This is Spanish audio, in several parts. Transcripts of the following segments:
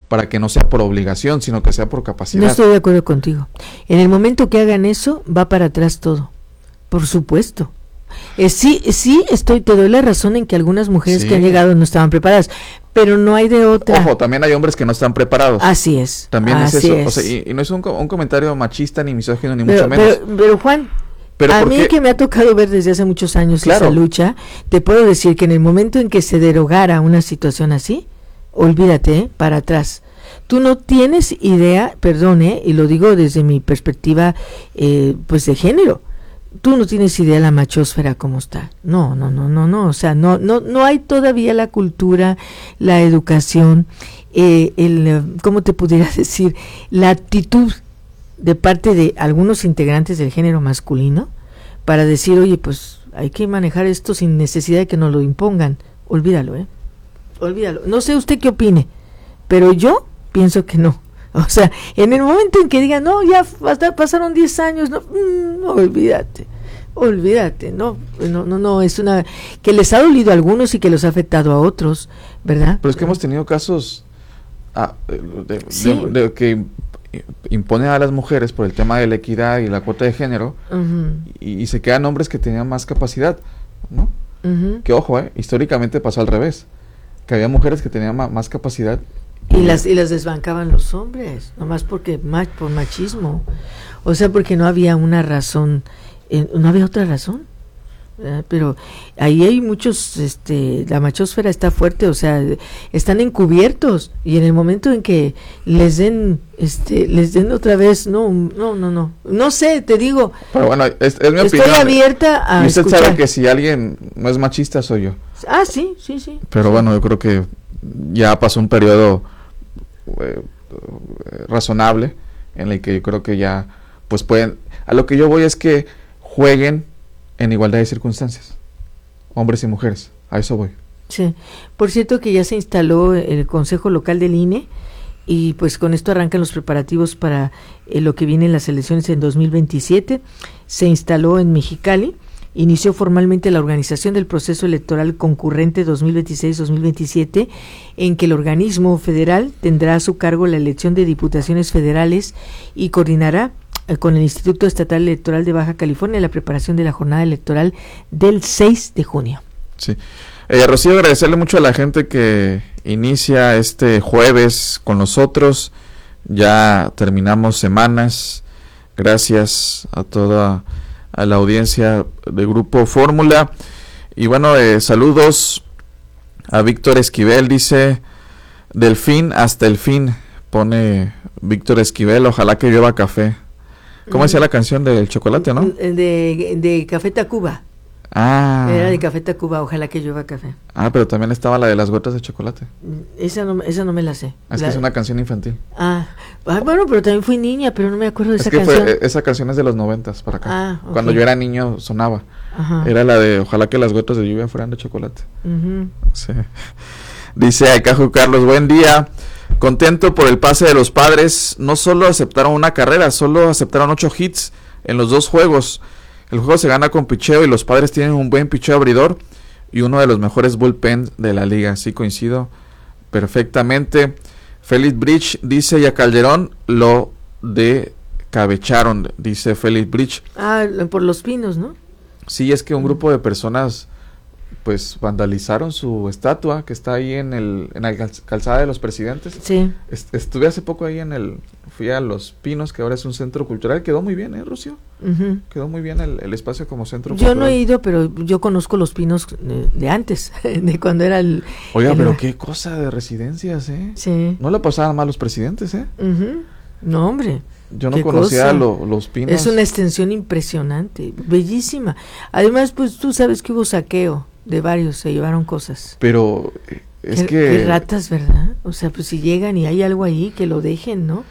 para que no sea por obligación, sino que sea por capacidad. No estoy de acuerdo contigo. En el momento que hagan eso, va para atrás todo. Por supuesto. Sí, te doy la razón en que algunas mujeres que han llegado no estaban preparadas, pero no hay de otra. Ojo, también hay hombres que no están preparados. Así es. También es eso. O sea, y no es un comentario machista ni misógino ni mucho menos. Pero Juan, a mí que me ha tocado ver desde hace muchos años esa lucha, te puedo decir que en el momento en que se derogara una situación así, olvídate, para atrás. Tú no tienes idea, perdón, y lo digo desde mi perspectiva, pues de género. Tú no tienes idea la machósfera cómo está. No, o sea, no hay todavía la cultura, la educación, ¿cómo te pudiera decir? La actitud de parte de algunos integrantes del género masculino para decir, oye, pues hay que manejar esto sin necesidad de que nos lo impongan. Olvídalo, olvídalo. No sé usted qué opine, pero yo pienso que no. O sea, en el momento en que digan, no, ya pasaron 10 años, no, olvídate, no, es una, que les ha dolido a algunos y que los ha afectado a otros, ¿verdad? Pero es que hemos tenido casos de que imponen a las mujeres por el tema de la equidad y la cuota de género, y se quedan hombres que tenían más capacidad, ¿no? Que ojo, históricamente pasó al revés, que había mujeres que tenían más capacidad. Y las desbancaban los hombres, nomás por machismo, o sea, porque no había una razón, no había otra razón, pero ahí hay muchos, la machósfera está fuerte, o sea, están encubiertos, y en el momento en que les den otra vez, no sé, te digo, pero bueno, es mi opinión. Estoy abierta a usted escuchar. Sabe que si alguien no es machista soy yo. Sí. Pero bueno, yo creo que ya pasó un periodo razonable en el que yo creo que ya pues pueden, a lo que yo voy es que jueguen en igualdad de circunstancias, hombres y mujeres, a eso voy. Sí, por cierto que ya se instaló el Consejo Local del INE y pues con esto arrancan los preparativos para lo que viene en las elecciones en 2027, se instaló en Mexicali. Inició formalmente la organización del proceso electoral concurrente 2026-2027, en que el organismo federal tendrá a su cargo la elección de diputaciones federales y coordinará con el Instituto Estatal Electoral de Baja California la preparación de la jornada electoral del 6 de junio. Sí. Rocío, agradecerle mucho a la gente que inicia este jueves con nosotros. Ya terminamos semanas. Gracias a toda la audiencia de Grupo Fórmula. Y bueno, saludos a Víctor Esquivel, dice, del fin hasta el fin, pone Víctor Esquivel, ojalá que llueva café. ¿Cómo decía la canción del chocolate, no? De Café Tacuba. Era de Café Tacuba, ojalá que llueva café. Pero también estaba la de las gotas de chocolate. Esa no me la sé. Que es una canción infantil. Bueno, pero también fui niña, pero no me acuerdo de esa canción. Esa canción es de los 90s para acá. Okay. Cuando yo era niño sonaba. Ajá. Era la de ojalá que las gotas de lluvia fueran de chocolate. Sí. Dice Aicajo Carlos, buen día. Contento por el pase de los Padres. No solo aceptaron una carrera, solo aceptaron 8 hits en los 2 juegos. El juego se gana con picheo y los Padres tienen un buen picheo abridor y uno de los mejores bullpen de la liga. Sí, coincido perfectamente. Félix Bridge dice, y a Calderón lo decabecharon, dice Félix Bridge. Por los pinos, ¿no? Sí, es que un grupo de personas pues vandalizaron su estatua que está ahí en la calzada de los Presidentes. Sí. Estuve hace poco ahí fui a Los Pinos, que ahora es un centro cultural. Quedó muy bien, Rocío. Quedó muy bien el espacio como centro cultural. Yo no he ido, pero yo conozco Los Pinos de antes, de cuando era el... Oiga, pero qué cosa de residencias, Sí. No la pasaban mal los presidentes, No, hombre. Yo no conocía Los Pinos. Es una extensión impresionante, bellísima. Además, pues tú sabes que hubo saqueo de varios, se llevaron cosas. Pero es qué ratas, ¿verdad? O sea, pues si llegan y hay algo ahí, que lo dejen, ¿no?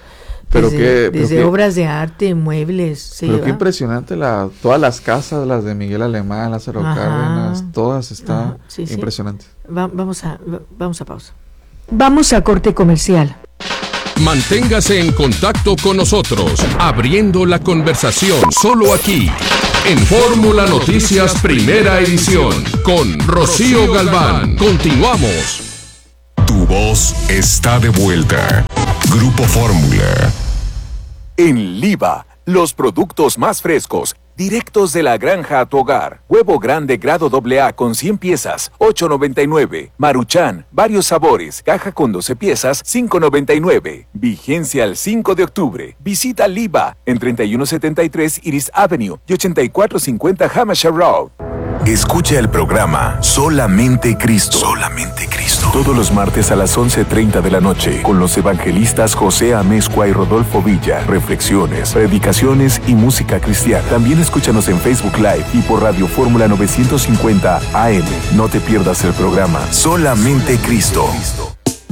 Desde obras de arte, muebles. Pero qué impresionante todas las casas, las de Miguel Alemán, Lázaro Cárdenas, todas están impresionantes. Vamos a pausa. Vamos a corte comercial. Manténgase en contacto con nosotros, abriendo la conversación solo aquí, en Fórmula Noticias Primera Edición, con Rocío Galván. Continuamos. Tu voz está de vuelta. Grupo Fórmula. En Liva, los productos más frescos, directos de la granja a tu hogar. Huevo grande grado AA con 100 piezas, $8.99. Maruchan, varios sabores, caja con 12 piezas, $5.99. Vigencia al 5 de octubre. Visita Liva en 3173 Iris Avenue y 8450 Hampshire Road. Escucha el programa Solamente Cristo. Solamente Cristo. Todos los martes a las 11:30 de la noche con los evangelistas José Amezcua y Rodolfo Villa. Reflexiones, predicaciones y música cristiana. También escúchanos en Facebook Live y por Radio Fórmula 950 AM. No te pierdas el programa Solamente Cristo.